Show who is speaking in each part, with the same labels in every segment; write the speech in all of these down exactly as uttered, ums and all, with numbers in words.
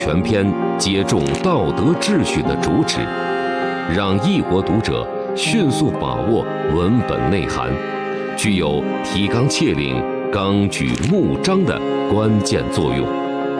Speaker 1: 全篇接种道德秩序的主旨，让异国读者迅速把握文本内涵，具有提纲挈领、纲举目张的关键作用。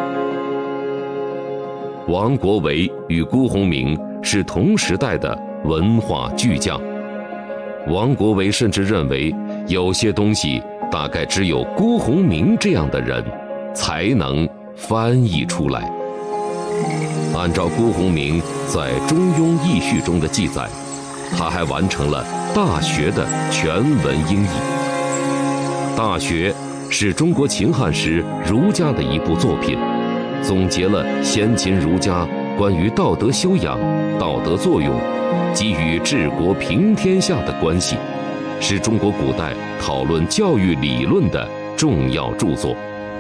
Speaker 1: 王国维与辜鸿铭是同时代的文化巨匠，王国维甚至认为，有些东西大概只有辜鸿铭这样的人才能翻译出来。按照辜鸿铭在《中庸义序》中的记载，他还完成了《大学》的全文英译。《大学》是中国秦汉时儒家的一部作品，总结了先秦儒家关于道德修养、道德作用及与治国平天下的关系，是中国古代讨论教育理论的重要著作。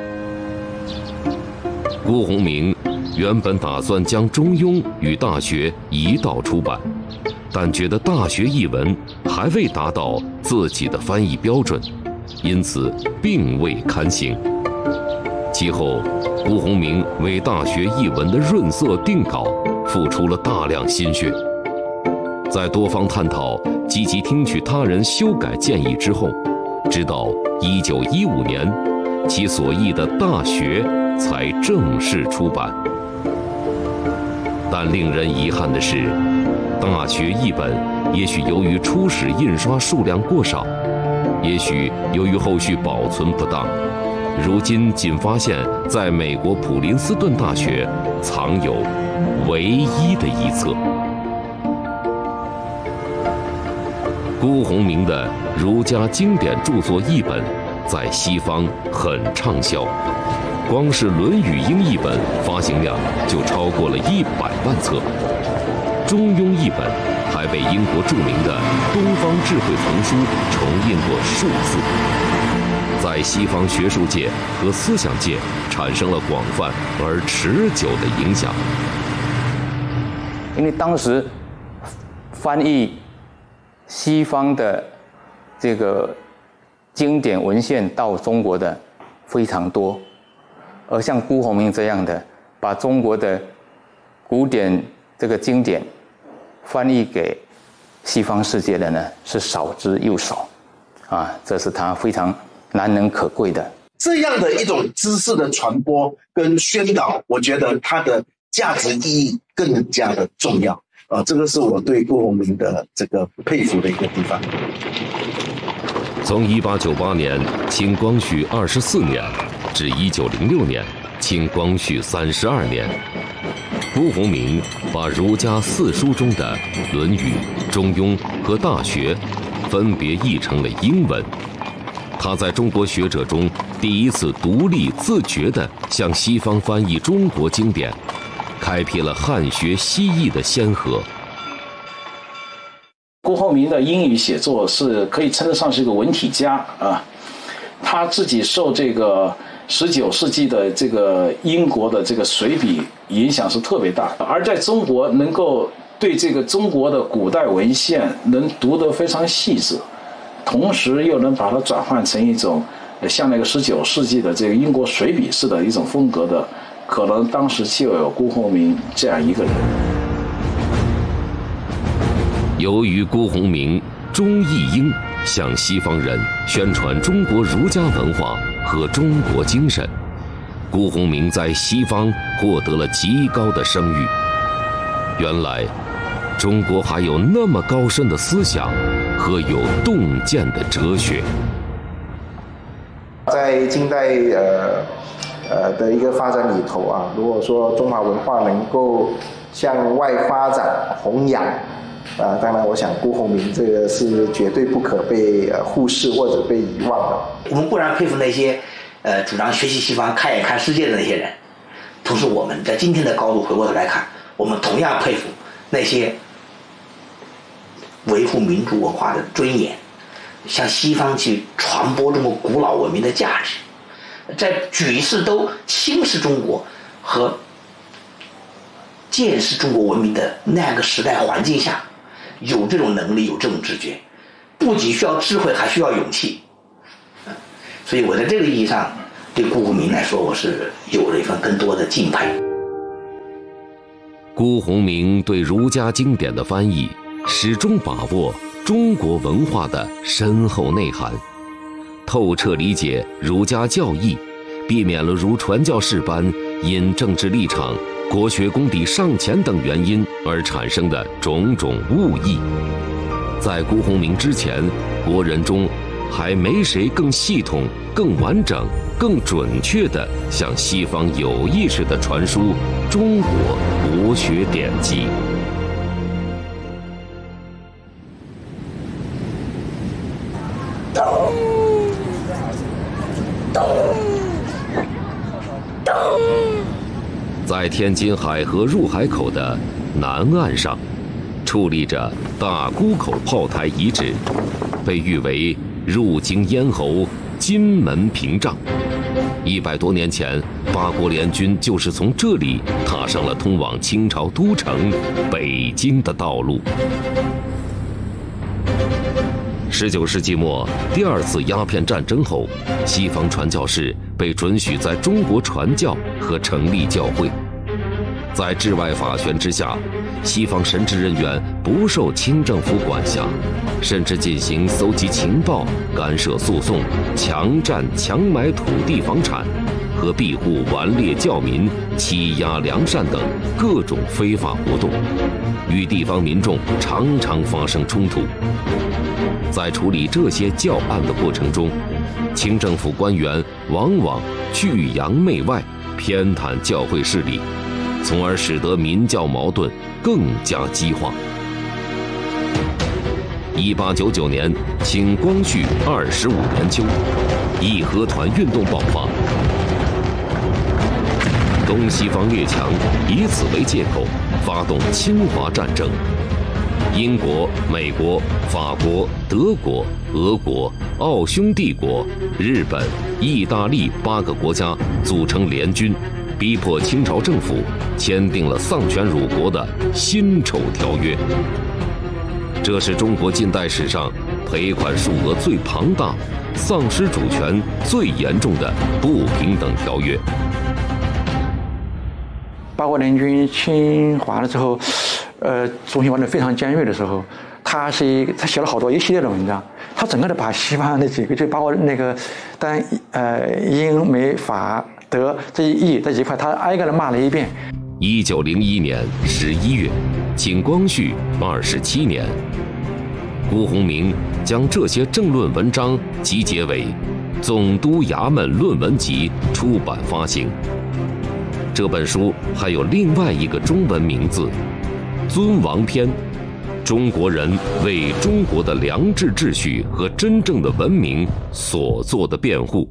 Speaker 1: 辜鸿铭原本打算将《中庸》与《大学》一道出版，但觉得《大学》一文还未达到自己的翻译标准，因此并未刊行。其后，辜鸿铭为《大学》一文的润色定稿付出了大量心血。在多方探讨、积极听取他人修改建议之后，直到一九一五年，其所译的《大学》才正式出版。但令人遗憾的是，《大学》译本也许由于初始印刷数量过少，也许由于后续保存不当，如今仅发现在美国普林斯顿大学藏有唯一的一册。辜鸿铭的儒家经典著作译本在西方很畅销，光是《论语》英译本发行量就超过了一百万册，《中庸》译本还被英国著名的《东方智慧丛书》重印过数次，在西方学术界和思想界产生了广泛而持久的影响。
Speaker 2: 因为当时翻译西方的这个经典文献到中国的非常多，而像辜鸿铭这样的把中国的古典这个经典翻译给西方世界的呢，是少之又少啊，这是他非常难能可贵的。
Speaker 3: 这样的一种知识的传播跟宣导，我觉得它的价值意义更加的重要啊，这个是我对辜鸿铭的这个佩服的一个地方。
Speaker 1: 从一八九八年清光绪二十四年至一九零六年清光绪三十二年，辜鸿铭把儒家四书中的《论语》《中庸》和《大学》分别译成了英文。他在中国学者中第一次独立自觉地向西方翻译中国经典，开辟了汉学西译的先河。
Speaker 4: 辜鸿铭的英语写作是可以称得上是一个文体家啊，他自己受这个十九世纪的这个英国的这个随笔影响是特别大，而在中国能够对这个中国的古代文献能读得非常细致，同时又能把它转换成一种像那个十九世纪的这个英国随笔式的一种风格的，可能当时就有辜鸿铭这样一个人。
Speaker 1: 由于辜鸿铭中译英，向西方人宣传中国儒家文化和中国精神，辜鸿铭在西方获得了极高的声誉。原来中国还有那么高深的思想和有洞见的哲学。
Speaker 5: 在近代呃呃的一个发展里头啊，如果说中华文化能够向外发展弘扬啊，当然我想辜鸿铭这个是绝对不可被呃忽视或者被遗忘的。
Speaker 6: 我们固然佩服那些呃主张学习西方看一看世界的那些人，同时我们在今天的高度回过头来看，我们同样佩服那些维护民族文化的尊严，向西方去传播中国古老文明的价值，在举世都轻视中国和见识中国文明的那样一个时代环境下，有这种能力，有这种直觉，不仅需要智慧，还需要勇气。所以我在这个意义上对辜鸿铭来说，我是有了一份更多的敬佩。
Speaker 1: 辜鸿铭对儒家经典的翻译，始终把握中国文化的深厚内涵，透彻理解儒家教义，避免了如传教士般因政治立场、国学功底尚浅等原因而产生的种种误议。在辜鸿铭之前，国人中还没谁更系统、更完整、更准确地向西方有意识地传输中国国学典籍。在天津海河入海口的南岸上，矗立着大沽口炮台遗址，被誉为入京咽喉、金门屏障。一百多年前，八国联军就是从这里踏上了通往清朝都城北京的道路。十九世纪末，第二次鸦片战争后，西方传教士被准许在中国传教和成立教会。在治外法权之下，西方神职人员不受清政府管辖，甚至进行搜集情报、干涉诉讼、强占、强买土地房产和庇护顽劣教民、欺压良善等各种非法活动，与地方民众常常发生冲突。在处理这些教案的过程中，清政府官员往往拒洋媚外，偏袒教会势力，从而使得民教矛盾更加激化。一八九九年，清光绪二十五年秋，义和团运动爆发，东西方列强以此为借口发动侵华战争。英国、美国、法国、德国、俄国、奥匈帝国、日本、意大利八个国家组成联军，逼迫清朝政府签订了丧权辱国的辛丑条约。这是中国近代史上赔款数额最庞大、丧失主权最严重的不平等条约。
Speaker 7: 八国联军侵华了之后，呃，中心玩得非常尖锐的时候，他是一他写了好多一系列的文章，他整个的把西方那几个就包括那个，当然呃英美法德这一义这几块，他挨个的骂了一遍。
Speaker 1: 一九零一年十一月，清光绪二十七年，辜鸿铭将这些政论文章集结为《总督衙门论文集》出版发行。这本书还有另外一个中文名字《尊王篇》，中国人为中国的良治秩序和真正的文明所做的辩护，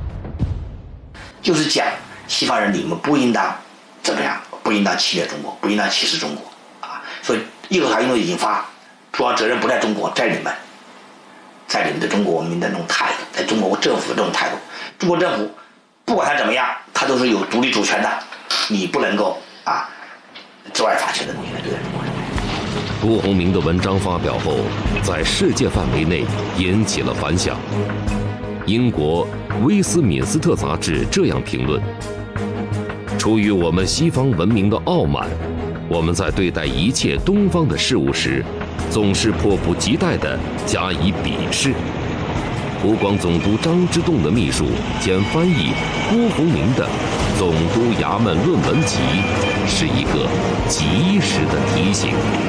Speaker 6: 就是讲西方人你们不应当怎么样，不应当侵略中国，不应当歧视中国啊！所以义和团运动引发，主要责任不在中国，在你们，在你们的中国文明的那种态度，在中国政府的这种态度。中国政府不管他怎么样，他都是有独立主权的，你不能够啊治外法权的东西来对待中国人。
Speaker 1: 辜鸿铭的文章发表后，在世界范围内引起了反响。英国《威斯敏斯特》杂志这样评论：出于我们西方文明的傲慢，我们在对待一切东方的事物时，总是迫不及待地加以鄙视。湖广总督张之洞的秘书兼翻译辜鸿铭的《总督衙门论文集》是一个及时的提醒。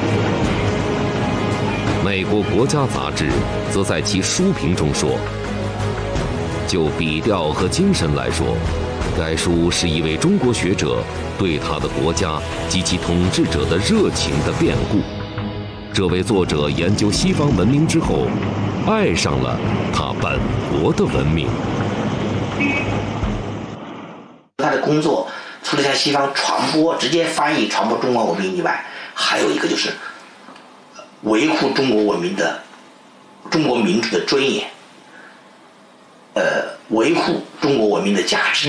Speaker 1: 美国国家杂志则在其书评中说，就笔调和精神来说，该书是一位中国学者对他的国家及其统治者的热情的辩护。这位作者研究西方文明之后，爱上了他本国的文明。
Speaker 6: 他的工作除了向西方传播、直接翻译传播中国文明以外，还有一个就是维护中国文明的中国民主的尊严，呃，维护中国文明的价值。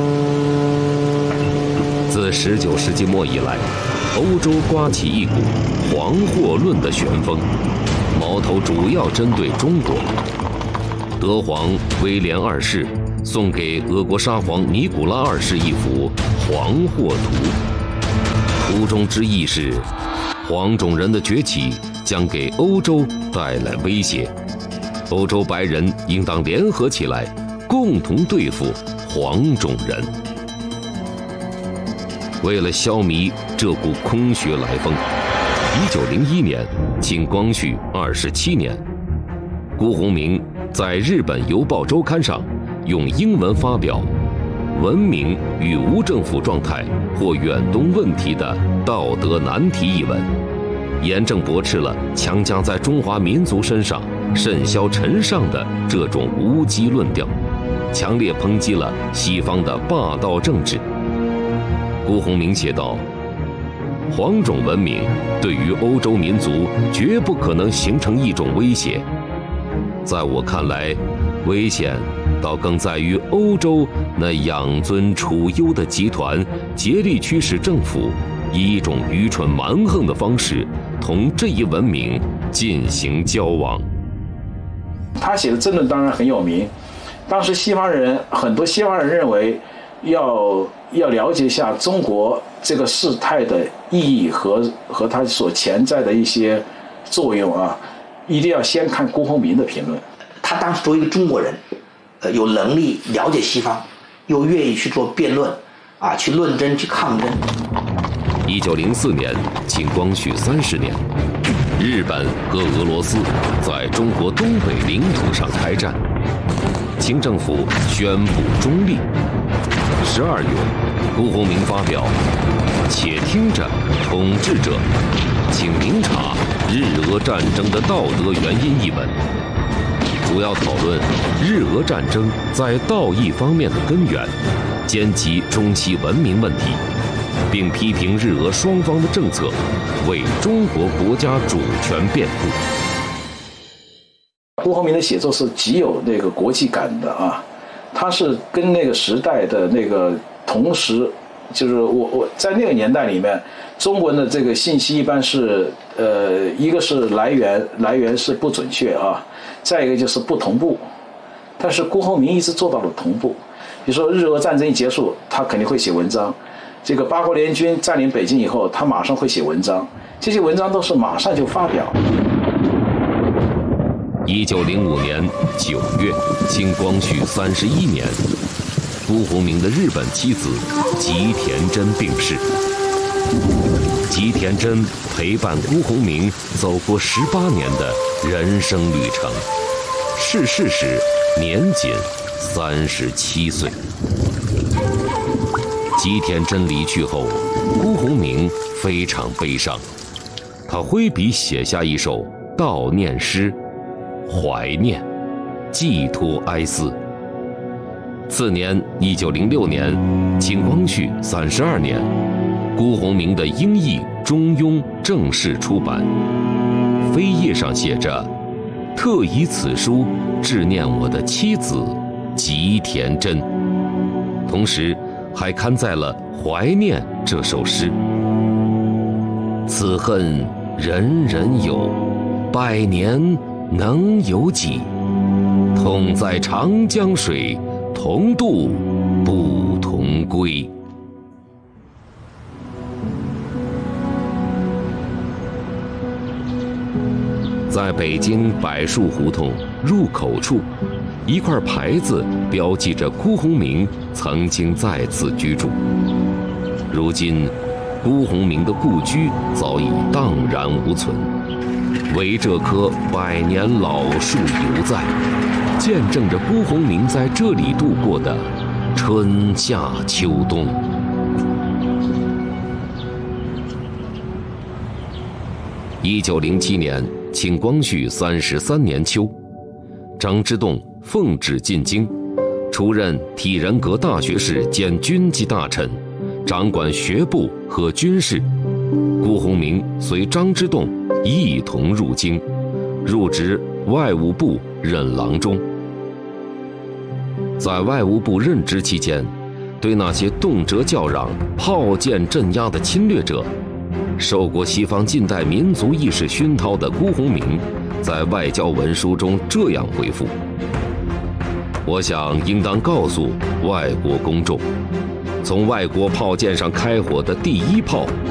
Speaker 1: 自十九世纪末以来，欧洲刮起一股黄祸论的旋风，矛头主要针对中国。德皇威廉二世送给俄国沙皇尼古拉二世一幅黄祸图，图图中之意是，黄种人的崛起将给欧洲带来威胁，欧洲白人应当联合起来，共同对付黄种人。为了消弭这股空穴来风，一九零一年，清光绪二十七年，辜鸿铭在日本《邮报周刊》上用英文发表《文明与无政府状态或远东问题的道德难题》一文，严正驳斥了强加在中华民族身上甚嚣尘上的这种无稽论调，强烈抨击了西方的霸道政治。辜鸿铭写道：黄种文明对于欧洲民族绝不可能形成一种威胁，在我看来，危险倒更在于欧洲那养尊处优的集团竭力驱使政府以一种愚蠢蛮横的方式同这一文明进行交往。
Speaker 4: 他写的政论当然很有名，当时西方人很多西方人认为要要了解一下中国这个事态的意义和和它所潜在的一些作用啊，一定要先看辜鸿铭的评论。
Speaker 6: 他当时作为一个中国人，呃，有能力了解西方，又愿意去做辩论，啊，去论争，去抗争。
Speaker 1: 一九零四年，清光绪三十年，日本和俄罗斯在中国东北领土上开战，清政府宣布中立。十二月，辜鸿铭发表《且听着，统治者，请明察日俄战争的道德原因》一文，主要讨论日俄战争在道义方面的根源，兼及中西文明问题，并批评日俄双方的政策为中国国家主权辩护。
Speaker 4: 辜鸿铭的写作是极有那个国际感的啊，他是跟那个时代的那个同时，就是我我在那个年代里面，中文的这个信息一般是呃，一个是来源来源是不准确啊，再一个就是不同步，但是辜鸿铭一直做到了同步。比如说日俄战争一结束，他肯定会写文章；这个八国联军占领北京以后，他马上会写文章，这些文章都是马上就发表。
Speaker 1: 一九零五年九月，清光绪三十一年，辜鸿铭的日本妻子吉田珍病逝。吉田珍陪伴辜鸿铭走过十八年的人生旅程，逝世时年仅三十七岁。吉田珍离去后，辜鸿铭非常悲伤，他挥笔写下一首悼念诗，怀念，寄托哀思。次年，一九零六年，清光绪三十二年，辜鸿铭的英译《中庸》正式出版，扉页上写着：“特以此书致念我的妻子吉田珍。”同时，还刊载了《怀念》这首诗：“此恨人人有，百年能有几？同在长江水，同渡不同归。”在北京柏树胡同入口处，一块牌子标记着辜鸿铭曾经在此居住。如今，辜鸿铭的故居早已荡然无存，唯这棵百年老树犹在，见证着辜鸿铭在这里度过的春夏秋冬。一九零七年，清光绪三十三年秋，张之洞奉旨进京，出任体仁阁大学士兼军机大臣，掌管学部和军事。辜鸿铭随张之洞一同入京，入职外务部任郎中。在外务部任职期间，对那些动辄叫嚷、炮舰镇压的侵略者，受过西方近代民族意识熏陶的辜鸿铭，在外交文书中这样回复：“我想应当告诉外国公众，从外国炮舰上开火的第一炮